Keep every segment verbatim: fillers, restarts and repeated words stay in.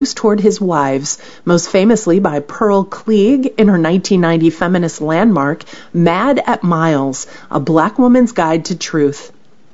abuse toward his wives, most famously by Pearl Klieg in her nineteen ninety feminist landmark, Mad at Miles, A Black Woman's Guide to Truth.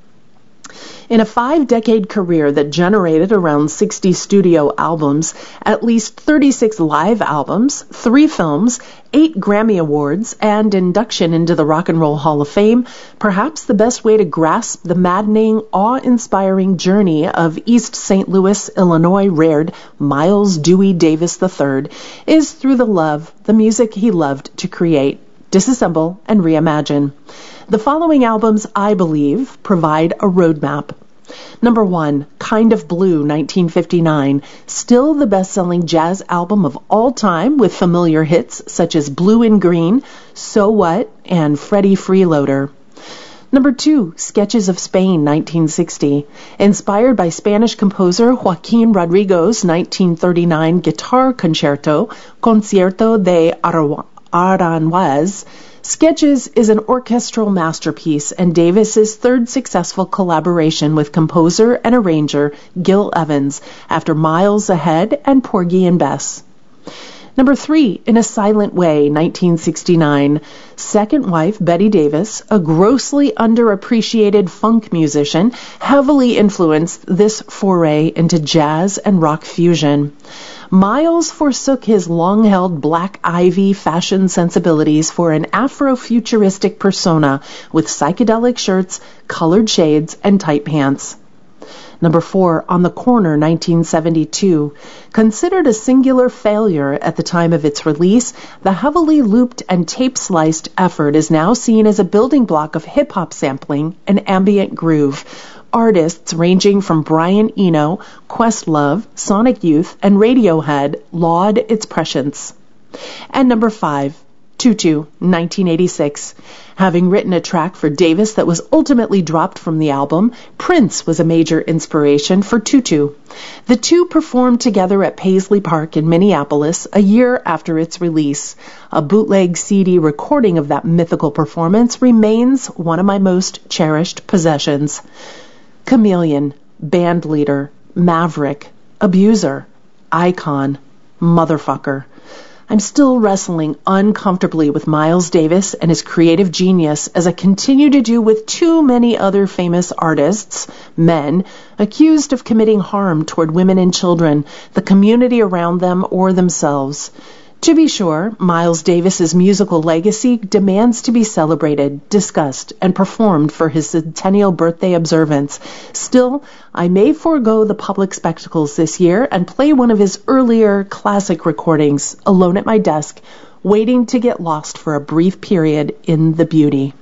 In a five-decade career that generated around sixty studio albums, at least thirty-six live albums, three films, eight Grammy Awards, and induction into the Rock and Roll Hall of Fame, perhaps the best way to grasp the maddening, awe-inspiring journey of East Saint Louis, Illinois-reared Miles Dewey Davis the third is through the love, the music he loved to create, disassemble, and reimagine. The following albums, I believe, provide a roadmap. Number one, Kind of Blue, nineteen fifty-nine, still the best-selling jazz album of all time with familiar hits such as Blue and Green, So What, and Freddie Freeloader. Number two, Sketches of Spain, nineteen sixty, inspired by Spanish composer Joaquin Rodrigo's nineteen thirty-nine guitar concerto, Concierto de Aranjuez. Sketches is an orchestral masterpiece and Davis's third successful collaboration with composer and arranger Gil Evans after Miles Ahead and Porgy and Bess. Number three, In a Silent Way, nineteen sixty-nine. Second wife Betty Davis, a grossly underappreciated funk musician, heavily influenced this foray into jazz and rock fusion. Miles forsook his long-held Black Ivy fashion sensibilities for an Afrofuturistic persona with psychedelic shirts, colored shades, and tight pants. Number four, On the Corner, nineteen seventy-two. Considered a singular failure at the time of its release, the heavily looped and tape-sliced effort is now seen as a building block of hip-hop sampling and ambient groove. Artists ranging from Brian Eno, Questlove, Sonic Youth, and Radiohead laud its prescience. And number five, Tutu, nineteen eighty-six. Having written a track for Davis that was ultimately dropped from the album, Prince was a major inspiration for Tutu. The two performed together at Paisley Park in Minneapolis a year after its release. A bootleg C D recording of that mythical performance remains one of my most cherished possessions. Chameleon, band leader, maverick, abuser, icon, motherfucker. I'm still wrestling uncomfortably with Miles Davis and his creative genius as I continue to do with too many other famous artists, men, accused of committing harm toward women and children, the community around them, or themselves. To be sure, Miles Davis's musical legacy demands to be celebrated, discussed, and performed for his centennial birthday observance. Still, I may forego the public spectacles this year and play one of his earlier classic recordings, alone at my desk, waiting to get lost for a brief period in the beauty.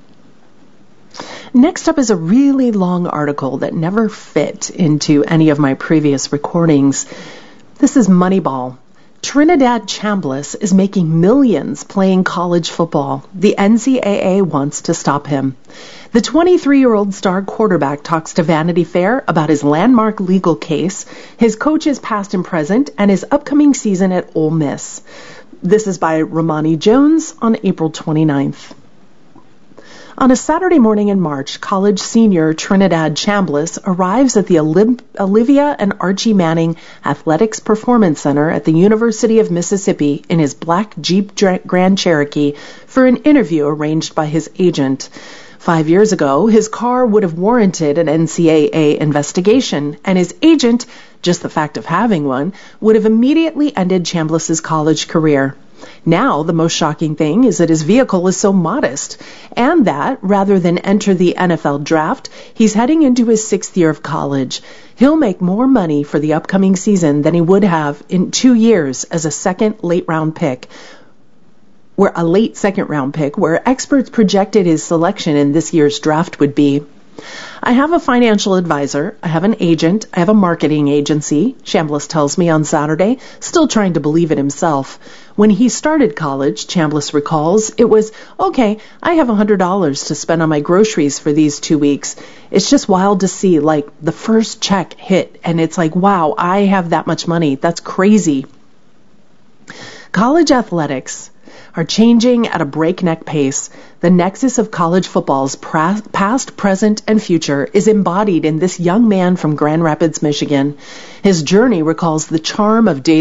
Next up is a really long article that never fit into any of my previous recordings. This is Moneyball. Trinidad Chambliss is making millions playing college football. The N C double A wants to stop him. The twenty-three-year-old star quarterback talks to Vanity Fair about his landmark legal case, his coaches past and present, and his upcoming season at Ole Miss. This is by Romani Jones on April twenty-ninth. On a Saturday morning in March, college senior Trinidad Chambliss arrives at the Olymp- Olivia and Archie Manning Athletics Performance Center at the University of Mississippi in his black Jeep Grand Cherokee for an interview arranged by his agent. Five years ago, his car would have warranted an N C double A investigation, and his agent, just the fact of having one, would have immediately ended Chambliss's college career. Now, the most shocking thing is that his vehicle is so modest, and that, rather than enter the N F L draft, he's heading into his sixth year of college. He'll make more money for the upcoming season than he would have in two years as a second late-round pick, where a late second-round pick, where experts projected his selection in this year's draft would be. I have a financial advisor, I have an agent, I have a marketing agency, Chambliss tells me on Saturday, still trying to believe it himself. When he started college, Chambliss recalls, it was, okay, I have one hundred dollars to spend on my groceries for these two weeks. It's just wild to see, like, the first check hit, and it's like, wow, I have that much money. That's crazy. College athletics are changing at a breakneck pace. The nexus of college football's pra- past, present, and future is embodied in this young man from Grand Rapids, Michigan. His journey recalls the charm of days